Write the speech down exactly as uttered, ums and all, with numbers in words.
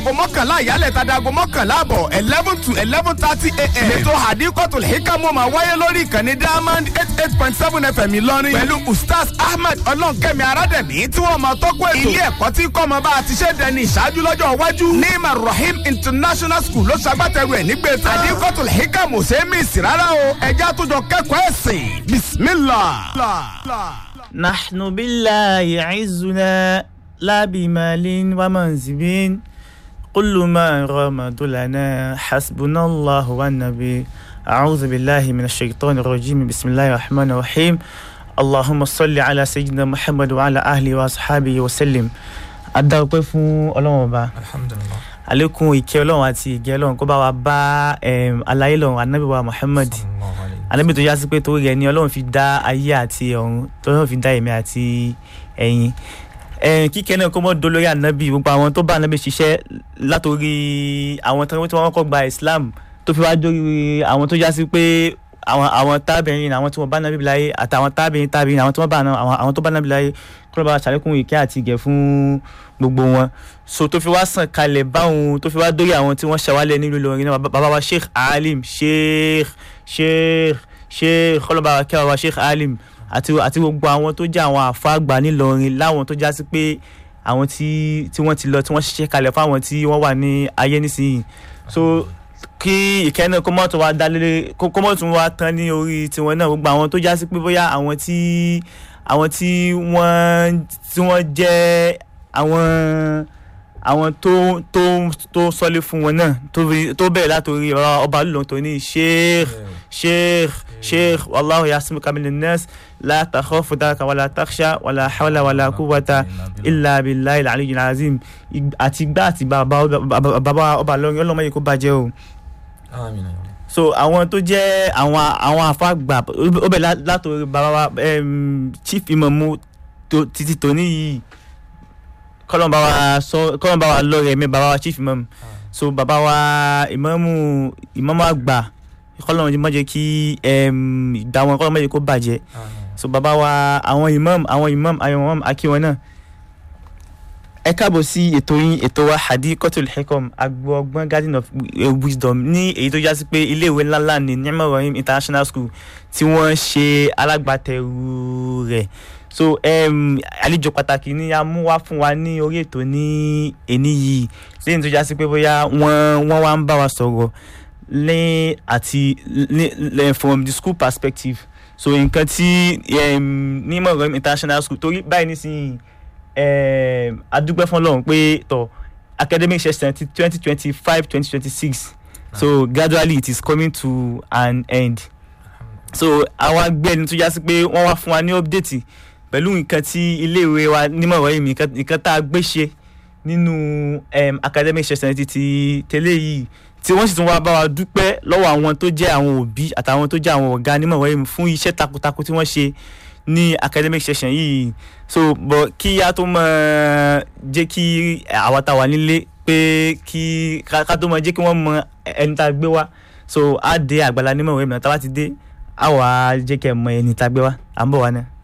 láago mọ́kànlá ìyálẹ̀ tàdá aago mọ́kànlá àbọ̀ eleven to eleven thirty a.m. lẹ́tọ̀ Hadikotul Hikam máa wáyé lórí ìkànnì Diamond eight eight point seven F M Ìlọrin pẹ̀lú Ustaz Ahmed Ọlọ́nkẹ́mi Arádẹ̀mí tí wọ́n máa tọ́kọ̀ ètò ilé ẹ̀kọ́ tí kọ́ ọmọ bá a ti ṣe dẹni ìṣáájú lọ́jọ́ iwájú Nima Rahim International School ló ṣagbátẹrù ẹ̀ nígbè tán Hadikotul Hikam ò ṣe é mí sí rárá o ẹja tó jọ kẹ́kọ̀ọ́ ẹ̀sìn bismillah. نحن بالله عزنا لا بمال ومنزب كل ما رمض لنا حسبنا الله والنبي أعوذ بالله من الشيطان الرجيم بسم الله الرحمن الرحيم اللهم صل على سيدنا محمد وعلى أهله وأصحابه وسلم adúpẹ́ fún Ọlọ́run Ọba alhamdulillah àlékún ìkẹ́ Ọlọ́run àti ìgẹ́ Ọlọ́run kó bá wa bá aláyé lọ́run Ànábì wa Muhammad Ànábì tó yásí pé torí rẹ̀ ni Ọlọ́run fi dá ayé àti ọ̀run tó Ọlọ́run fi dá èmi àti ẹ̀yin eh kíkẹ́ náà kó mọ́ dolórí Ànábì gbogbo àwọn tó bá Ànábì ṣiṣẹ́ látorí àwọn tó wọ́n kọ́ gba Islam tó fi wá dórí àwọn tó yásí pé àwọn àwọn tábìrin àwọn tí wọ́n bá Ànábì láyé àtàwọn tábìrin tábìrin àwọn tó bá àwọn àwọn tó bá Ànábì láyé kó bá ṣàlékún ìkẹ́ àti ìgẹ́ fún gbogbo wọn so tó fi wá sàn kalẹ̀ báwọn tó fi wá dórí àwọn tí wọ́n ṣàwálẹ̀ nílùú Ìlọrin náà bàbá wa Sheikh Alim Sheikh Sheikh Sheikh kọlọba wa kẹwàá wa Sheikh Alim àti àti gbogbo àwọn tó jẹ́ àwọn àfáà àgbà nílọrin láwọn tó já sí pé àwọn tí tí wọ́n ti lọ tí wọ́n ṣiṣẹ́ kalẹ̀ fún àwọn tí wọ́n wà ní ayé nísìnyí so kí ìkẹ́ náà kó mọ́ tó wá dálé kó mọ́ tó wá tán ní orí tiwọn náà gbogbo àwọn tó já sí pé bóyá àwọn tí àwọn tí wọ́n tí wọ́n jẹ́ àwọn àwọn tó tó tó sọlé fún wọn náà tó tó bẹ̀rẹ̀ látorí ọba lùlọ tó ní sheikh sheikh sheikh wallahu yasmuka minan nas la takhafu daka wala takhsha wala hawla wala quwwata illa billahi al-aliyyil azim àti gbà àti bàbá bàbá ọba lọ́rin ọlọ́mọ yìí kó bàjẹ́ o àmín so àwọn tó jẹ́ àwọn àwọn àfàgbà ó bẹ̀rẹ̀ látorí bàbá chief imam títí tóní yìí kọlọ́n bá wa sọ kọlọ́n bá wa lọ́rẹ̀ mi bàbá wa chief imam so bàbá wa imamu imamu àgbà kọlọ́n má jẹ́ kí ìgbà wọn kọlọ́n má jẹ́ kó bàjẹ́ so bàbá wa àwọn imam àwọn imam àwọn imam akíwọn náà ẹ káàbọ̀ sí ètò yín ètò wa Hadikotul Hikam agbọ̀ngbọ̀n garden of wisdom ní èyí tó já sí pé iléèwé ńláńlá ní Nima Rahim International School tí wọ́n ṣe alágbàtẹ̀rù rẹ̀ so um, àlejò pàtàkì ni a mú wá fún wa ní orí ètò ní èní yìí lẹ́yìn tó já sí pé bóyá wọ́n wọ́n wá ń bá wa sọ̀rọ̀ lẹ́yìn àti from the school perspective so nǹkan tí um, Nima Rahim International School torí báyìí nísìnyí um, adúgbẹ́ fún Ọlọ́run pé tọ̀ academic session twenty twenty-five twenty twenty-six so gradually it is coming to an end so àwọn agbẹ́ni tó já sí pé wọ́n wá fún wa ní update pẹ̀lú nǹkan tí iléèwé wa Nima Rahim nǹkan tá a gbé ṣe nínú academic session ti ti tẹ́lẹ̀ yìí tí wọ́n sì tún wá bá wa dúpẹ́ lọ́wọ́ àwọn tó jẹ́ àwọn òbí àtàwọn tó jẹ́ àwọn ọ̀gá Nima Rahim fún iṣẹ́ takuntakun tí wọ́n ṣe ní academic session yìí so bọ̀ kí a tó mọ̀ jẹ́ kí àwa tá wà nílé pé kí ká tó mọ̀ jẹ́ kí wọ́n mọ̀ ẹni tá a gbé wá so á dé àgbàlá Nima Rahim náà tá a bá ti dé á wà á jẹ́ kẹ́ mọ̀ ẹni tá a gbé wá à ń bọ̀ wá náà.